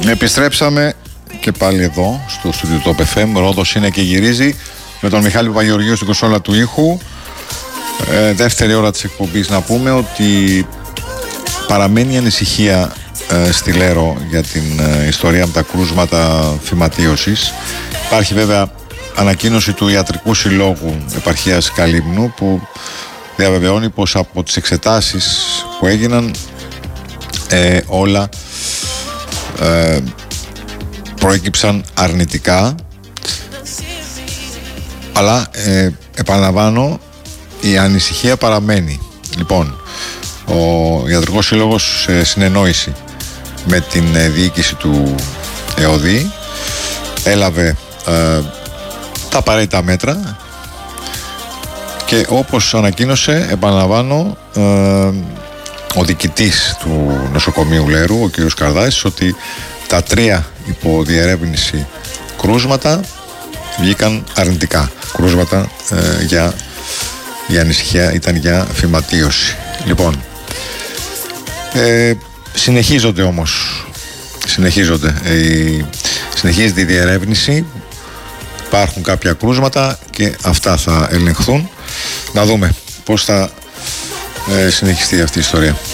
Επιστρέψαμε και πάλι εδώ στο στούντιο του FM. Ρόδος είναι και γυρίζει με τον Μιχάλη Παπαγεωργίου στην κονσόλα του ήχου. Δεύτερη ώρα της εκπομπής. Να πούμε ότι παραμένει ανησυχία στη Λέρο για την ιστορία με τα κρούσματα φυματίωσης. Υπάρχει βέβαια ανακοίνωση του Ιατρικού Συλλόγου Επαρχίας Καλύμνου που διαβεβαιώνει πως από τις εξετάσεις που έγιναν όλα προέκυψαν αρνητικά, αλλά επαναλαμβάνω, η ανησυχία παραμένει. Λοιπόν, ο Ιατρικός Σύλλογος σε συνεννόηση με την διοίκηση του ΕΟΔΗ έλαβε τα απαραίτητα μέτρα και όπως ανακοίνωσε, επαναλαμβάνω, ο διοικητής του νοσοκομείου Λέρου, ο κ. Καρδάσης, ότι τα 3 υποδιερεύνηση κρούσματα βγήκαν αρνητικά. Κρούσματα η ανησυχία ήταν για φυματίωση. Λοιπόν, συνεχίζονται όμως. Συνεχίζεται η διερεύνηση. Υπάρχουν κάποια κρούσματα και αυτά θα ελεγχθούν. Να δούμε πώς θα συνεχιστεί αυτή η ιστορία.